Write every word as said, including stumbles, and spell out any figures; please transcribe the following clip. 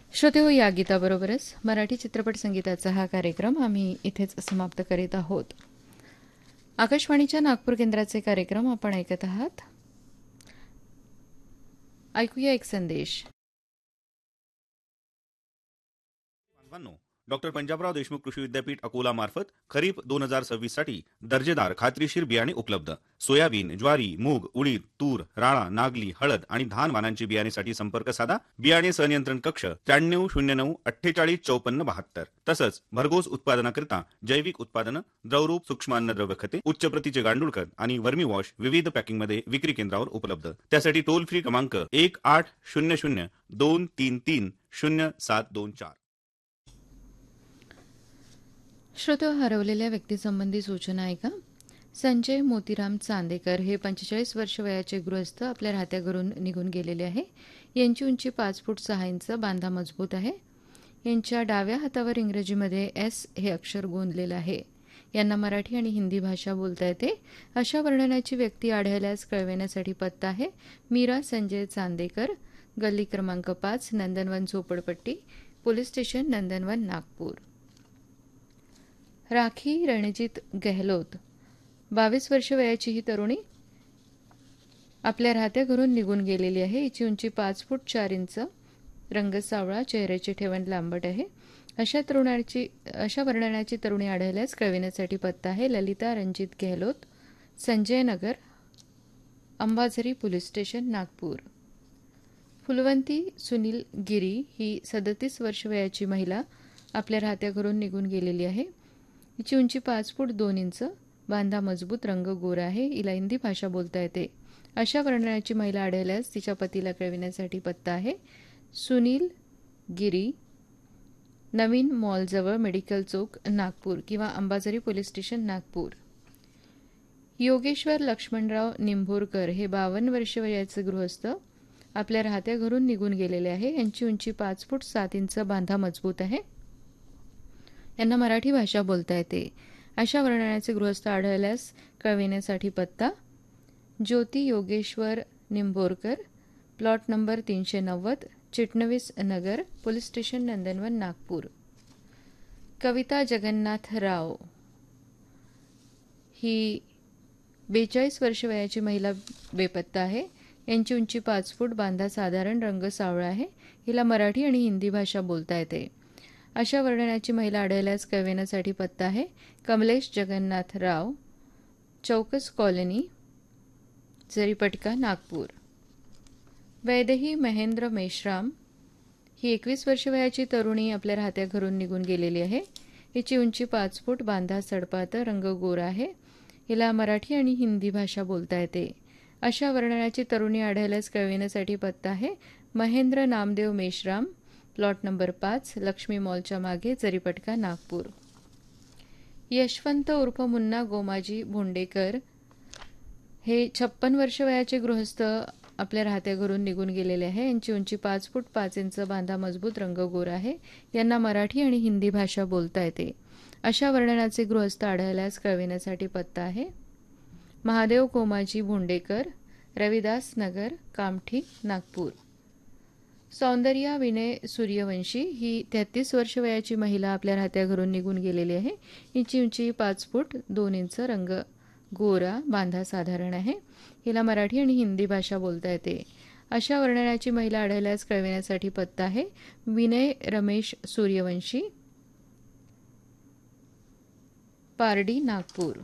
श्रोते हो, या गीताबरोबरच मराठी चित्रपट संगीताचा हा कार्यक्रम आम्ही इथेच समाप्त करीत आहोत. आकाशवाणीच्या नागपूर केंद्राचे कार्यक्रम आपण ऐकत आहात. ऐकूया एक संदेश. डॉक्टर पंजाबराव देशमुख कृषी विद्यापीठ अकोला मार्फत खरीप दोन हजार सव्वीस साठी दर्जेदार खात्रीशीर बियाणे उपलब्ध. सोयाबीन, ज्वारी, मूग, उडीद, तूर, राळा, नागली, हळद आणि धान वाणांची बियाणेसाठी संपर्क साधा. बियाणे संनियंत्रण कक्ष त्र्याण्णव शून्य नऊ अठ्ठेचाळीस चौपन्न बहात्तर. तसंच भरघोस उत्पादनाकरिता जैविक उत्पादनं, द्रवरूप सूक्ष्म द्रव्य खते, उच्च प्रतीचे गांडूळ खत आणि वर्मी वॉश विविध पॅकिंगमध्ये विक्री केंद्रावर उपलब्ध. त्यासाठी टोल फ्री क्रमांक एक आठ शून्य शून्य दोन तीन तीन शून्य सात दोन चार. श्रोते, हरवलेल्या व्यक्तीसंबंधी सूचना ऐका. संजय मोतीराम चांदेकर हे पंचेचाळीस वर्ष वयाचे गृहस्थ आपल्या राहत्या घरून निघून गेलेले आहे. यांची उंची पाच फूट सहा इंच, बांधा मजबूत आहे. यांच्या डाव्या हातावर इंग्रजीमध्ये एस हे अक्षर गोंदलेलं आहे. यांना मराठी आणि हिंदी भाषा बोलता येते. अशा वर्णनाची व्यक्ती आढळल्यास कळविण्यासाठी पत्ता आहे मीरा संजय चांदेकर, गल्ली क्रमांक पाच, नंदनवन झोपडपट्टी, पोलीस स्टेशन नंदनवन, नागपूर. राखी रणजित गेहलोत, बावीस वर्ष वयाची ही तरुणी आपल्या राहत्या घरून निघून गेलेली आहे. हिची उंची पाच फूट चार इंच, रंग सावळा, चेहऱ्याचे ठेवण लांबट आहे. अशा तरुणाची अशा वर्णनाची तरुणी आढळल्यास कळविण्यासाठी पत्ता आहे ललिता रणजित गेहलोत, संजय नगर, अंबाझरी, पोलीस स्टेशन, नागपूर. फुलवंती सुनील गिरी ही सदतीस वर्ष वयाची महिला आपल्या राहत्या घरून निघून गेलेली आहे. हिची उंची पाच फूट दोन इंच, बांधा मजबूत, रंग गोरा आहे. हिला हिंदी भाषा बोलता येते. अशा वर्णनाची महिला आढळल्यास तिच्या पतीला कळविण्यासाठी पत्ता आहे सुनील गिरी, नवीन मॉलजवळ, मेडिकल चौक, नागपूर किंवा अंबाझरी पोलीस स्टेशन, नागपूर. योगेश्वर लक्ष्मणराव निंभोरकर हे बावन्न वर्ष वयाचे गृहस्थ आपल्या राहत्या घरून निघून गेलेले आहे. यांची उंची पाच फूट सात इंच, बांधा मजबूत आहे. यांना मराठी भाषा बोलता येते. अशा वर्णनाचे गृहस्थ आढळल्यास कळविण्यासाठी पत्ता ज्योती योगेश्वर निंभोरकर, प्लॉट नंबर तीनशे नव्वद, चिटणवीस नगर, पोलीस स्टेशन नंदनवन, नागपूर. कविता जगन्नाथ राव ही बेचाळीस वर्ष वयाची महिला बेपत्ता आहे. यांची उंची पाच फूट, बांधा साधारण, रंग सावळा आहे. हिला मराठी आणि हिंदी भाषा बोलता येते. अशा वर्णनाची महिला आढळल्यास कळविण्यासाठी पत्ता आहे कमलेश जगन्नाथ राव, चौकस कॉलनी, जरीपटका, नागपूर. वैदेही महेंद्र मेश्राम ही एकवीस वर्ष वयाची तरुणी आपल्या राहत्या घरून निघून गेलेली आहे. हिची उंची पाच फूट, बांधा सडपात, रंग गोरा आहे. हिला मराठी आणि हिंदी भाषा बोलता येते. अशा वर्णनाची तरुणी आढळल्यास कळविण्यासाठी पत्ता आहे महेंद्र नामदेव मेश्राम, प्लॉट नंबर पाच, लक्ष्मी मॉलच्या मागे, जरीपटका, नागपूर. यशवंत उर्फ मुन्ना गोमाजी भोंडेकर हे छप्पन वर्ष वयाचे गृहस्थ आपल्या राहत्या घरून निघून गेलेले आहे. यांची उंची पाच फूट पाच इंच, बांधा मजबूत, रंग गोरा आहे. यांना मराठी आणि हिंदी भाषा बोलता येते. अशा वर्णनाचे गृहस्थ आढळल्यास कळविण्यासाठी पत्ता आहे महादेव कोमाजी भोंडेकर, रविदास नगर, कामठी, नागपूर. सौंदर्या विनय सूर्यवंशी ही तेहतीस वर्ष वयाची महिला आपल्या राहत्या घरून निघून गेलेली आहे. हिची उंची पाच फूट दोन इंच, रंग गोरा, बांधा साधारण आहे. हिला मराठी आणि हिंदी भाषा बोलता येते. अशा वर्णनाची महिला आढळल्यास कळविण्यासाठी पत्ता आहे विनय रमेश सूर्यवंशी, पारडी, नागपूर.